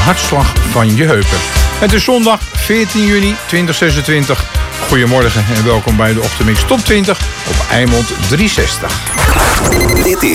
hartslag van je heupen. Het is zondag 14 juni 2026. Goedemorgen en welkom bij de Ochtendmix Top 20 op Eimond 360. Dit